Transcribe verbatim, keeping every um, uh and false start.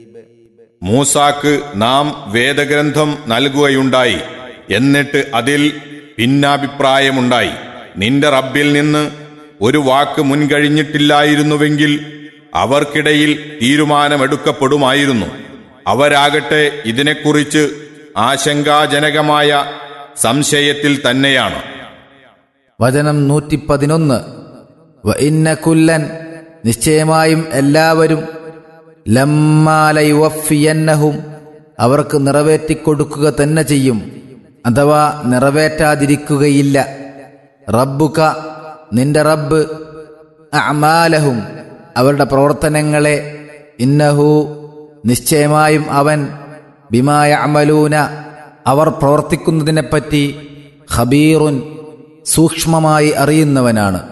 മൂസാക്ക് നാം വേദഗ്രന്ഥം നൽകുകയുണ്ടായി. എന്നിട്ട് അതിൽ ഭിന്നാഭിപ്രായമുണ്ടായി. നിന്റെ റബ്ബിൽ നിന്ന് ഒരു വാക്ക് മുൻകഴിഞ്ഞിട്ടില്ലായിരുന്നുവെങ്കിൽ അവർക്കിടയിൽ തീരുമാനമെടുക്കപ്പെടുമായിരുന്നു. അവരാകട്ടെ ഇതിനെക്കുറിച്ച് ആശങ്കാജനകമായ സംശയത്തിൽ തന്നെയാണ്. വചനം നൂറ്റി പതിനൊന്ന്. വ ഇന്ന കുല്ലൻ, നിശ്ചയമായും എല്ലാവരും, ലമ്മാലയുവഫിയന്നഹും, അവർക്ക് നിറവേറ്റിക്കൊടുക്കുക തന്നെ ചെയ്യും, അഥവാ നിറവേറ്റാതിരിക്കുകയില്ല. റബ്ബുക, നിന്റെ റബ്ബ്, അഅമാലഹും, അവരുടെ പ്രവർത്തനങ്ങളെ, ഇന്നഹു, നിശ്ചയമായും അവൻ, ബിമാ യഅമലൂന, അവർ പ്രവർത്തിക്കുന്നതിനെപ്പറ്റി, ഖബീറുൻ, സൂക്ഷ്മമായി അറിയുന്നവനാണ്.